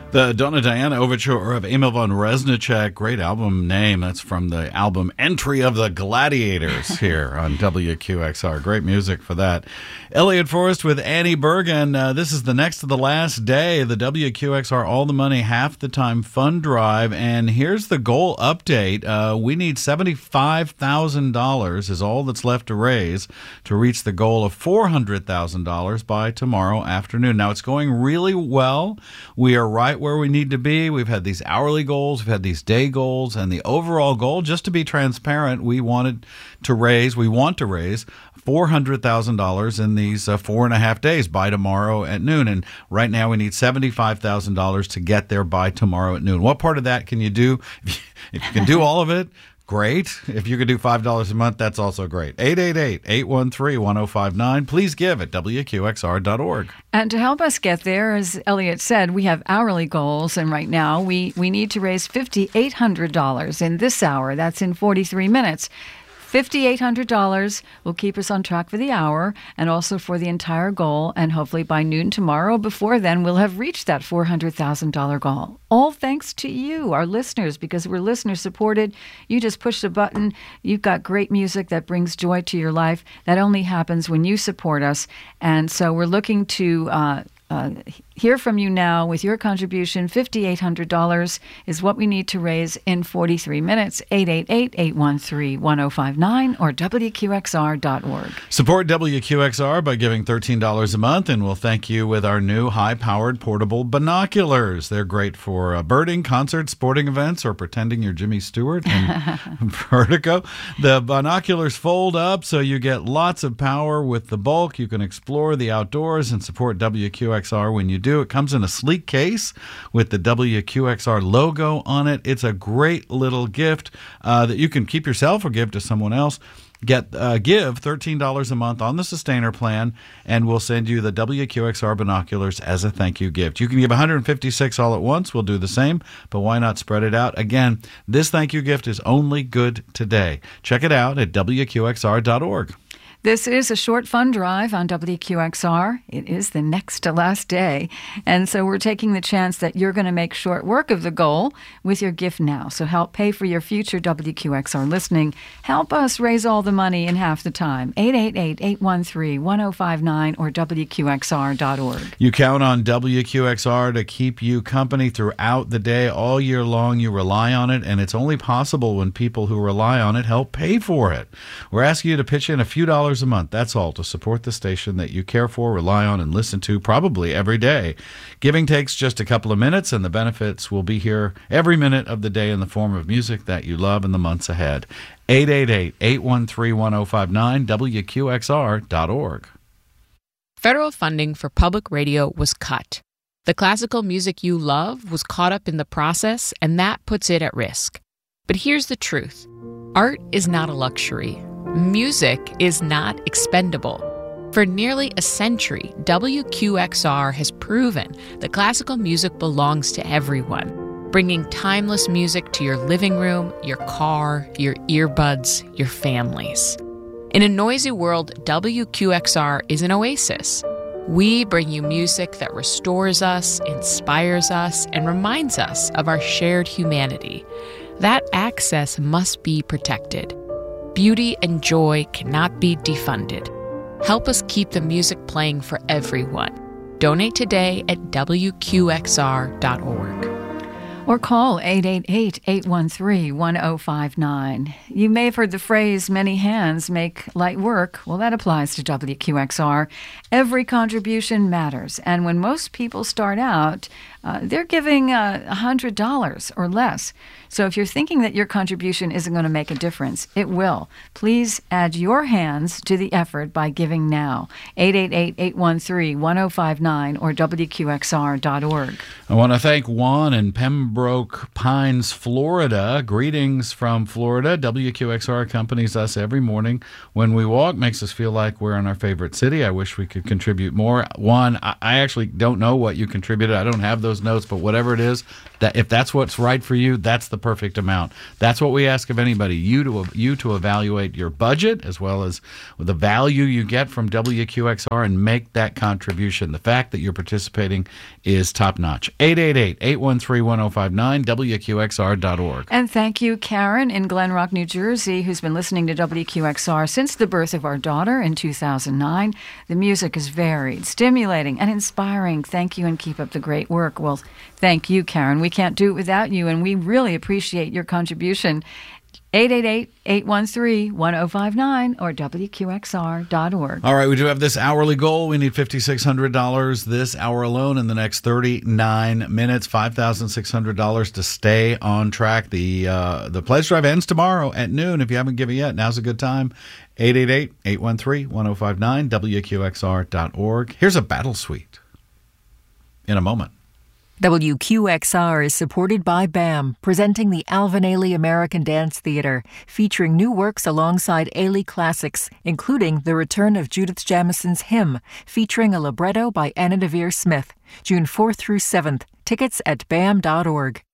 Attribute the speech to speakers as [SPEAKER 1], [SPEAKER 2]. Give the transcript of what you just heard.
[SPEAKER 1] The Donna Diana Overture of Emil von Reznicek, great album name. That's from the album Entry of the Gladiators here on WQXR. Great music for that. Elliot Forrest with Annie Bergen. This is the next to the last day, the WQXR All the Money Half the Time Fund Drive. And here's the goal update. We need $75,000 is all that's left to raise to reach the goal of $400,000 by tomorrow afternoon. Now, it's going really well. We are right where we need to be. We've had these hourly goals, we've had these day goals, and the overall goal, just to be transparent, we want to raise $400,000 in these 4.5 days by tomorrow at noon. And right now we need $75,000 to get there by tomorrow at noon. What part of that can you do? If you can do all of it, great. If you could do $5 a month, that's also great. 888-813-1059. Please give at WQXR.org.
[SPEAKER 2] And to help us get there, as Elliot said, we have hourly goals. And right now we need to raise $5,800 in this hour. That's in 43 minutes. $5,800 will keep us on track for the hour and also for the entire goal. And hopefully by noon tomorrow, before then, we'll have reached that $400,000 goal. All thanks to you, our listeners, because we're listener supported. You just push the button. You've got great music that brings joy to your life. That only happens when you support us. And so we're looking to hear from you now with your contribution. $5,800 is what we need to raise in 43 minutes. 888-813-1059 or WQXR.org.
[SPEAKER 1] Support WQXR by giving $13 a month, and we'll thank you with our new high-powered portable binoculars. They're great for birding, concerts, sporting events, or pretending you're Jimmy Stewart in Vertigo. The binoculars fold up so you get lots of power with the bulk. You can explore the outdoors and support WQXR when you do. It comes in a sleek case with the WQXR logo on it. It's a great little gift that you can keep yourself or give to someone else. Give $13 a month on the Sustainer plan, and we'll send you the WQXR binoculars as a thank you gift. You can give 156 all at once. We'll do the same, but why not spread it out? Again, this thank you gift is only good today. Check it out at WQXR.org.
[SPEAKER 2] This is a short fund drive on WQXR. It is the next to last day. And so we're taking the chance that you're going to make short work of the goal with your gift now. So help pay for your future WQXR listening. Help us raise all the money in half the time. 888-813-1059 or WQXR.org.
[SPEAKER 1] You count on WQXR to keep you company throughout the day, all year long. You rely on it, and it's only possible when people who rely on it help pay for it. We're asking you to pitch in a few dollars a month, that's all, to support the station that you care for, rely on, and listen to probably every day. Giving takes just a couple of minutes, and the benefits will be here every minute of the day in the form of music that you love in the months ahead. 888-813-1059, WQXR.org.
[SPEAKER 3] Federal funding for public radio was cut. The classical music you love was caught up in the process, and that puts it at risk. But here's the truth. Art is not a luxury. Music is not expendable. For nearly a century, WQXR has proven that classical music belongs to everyone, bringing timeless music to your living room, your car, your earbuds, your families. In a noisy world, WQXR is an oasis. We bring you music that restores us, inspires us, and reminds us of our shared humanity. That access must be protected. Beauty and joy cannot be defunded. Help us keep the music playing for everyone. Donate today at WQXR.org.
[SPEAKER 2] Or call 888-813-1059. You may have heard the phrase, many hands make light work. Well, that applies to WQXR. Every contribution matters. And when most people start out, they're giving $100 or less. So if you're thinking that your contribution isn't going to make a difference, it will. Please add your hands to the effort by giving now. 888-813-1059 or WQXR.org.
[SPEAKER 1] I want to thank Juan in Pembroke Pines, Florida. Greetings from Florida. WQXR accompanies us every morning when we walk. Makes us feel like we're in our favorite city. I wish we could contribute more. Juan, I actually don't know what you contributed. I don't have those those notes, but whatever it is, that if that's what's right for you, that's the perfect amount. That's what we ask of anybody, you to evaluate your budget as well as the value you get from WQXR and make that contribution. The fact that you're participating is top-notch. 888-813-1059, WQXR.org.
[SPEAKER 2] And thank you, Karen in Glen Rock, New Jersey, who's been listening to WQXR since the birth of our daughter in 2009. The music is varied, stimulating, and inspiring. Thank you, and keep up the great work. Well, thank you, Karen. We can't do it without you, and we really appreciate your contribution. 888-813-1059 or WQXR.org.
[SPEAKER 1] All right, we do have this hourly goal. We need $5,600 this hour alone in the next 39 minutes, $5,600 to stay on track. The pledge drive ends tomorrow at noon. If you haven't given yet, now's a good time. 888-813-1059, WQXR.org. Here's a battle suite in a moment.
[SPEAKER 4] WQXR is supported by BAM, presenting the Alvin Ailey American Dance Theater, featuring new works alongside Ailey classics, including the return of Judith Jamison's Hymn, featuring a libretto by Anna Devere Smith, June 4th through 7th. Tickets at BAM.org.